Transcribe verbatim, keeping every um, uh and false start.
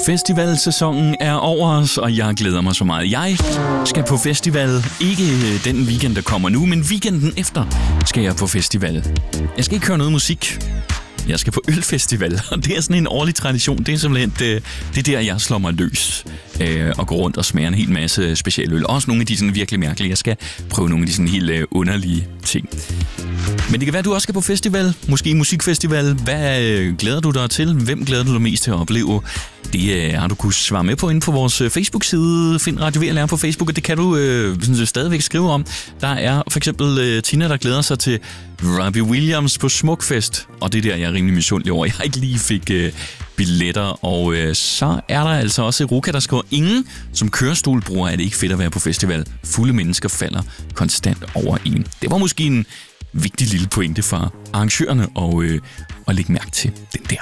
Festivalsæsonen er over os, og jeg glæder mig så meget. Jeg skal på festival, ikke den weekend, der kommer nu, men weekenden efter skal jeg på festival. Jeg skal ikke høre noget musik. Jeg skal på ølfestival, og det er sådan en årlig tradition. Det er simpelthen det, det er der, jeg slår mig løs øh, og går rundt og smager en hel masse specialøl. Også nogle af de sådan virkelig mærkelige. Jeg skal prøve nogle af de sådan helt øh, underlige ting. Men det kan være, at du også skal på festival. Måske musikfestival. Hvad øh, glæder du dig til? Hvem glæder du dig mest til at opleve? Det øh, har du kunnet svare med på inde på vores øh, Facebook-side. Find Radio V L R på Facebook, og det kan du øh, sådan, stadigvæk skrive om. Der er for eksempel øh, Tina, der glæder sig til Robbie Williams på Smukfest. Og det er der, jeg er rimelig misundelig over. Jeg ikke lige fik øh, billetter. Og øh, så er der altså også Ruka, der skriver, ingen som kørestolbruger er det ikke fedt at være på festival. Fulde mennesker falder konstant over en. Det var måske en vigtig lille pointe fra arrangørerne og, øh, og lægge mærke til den der.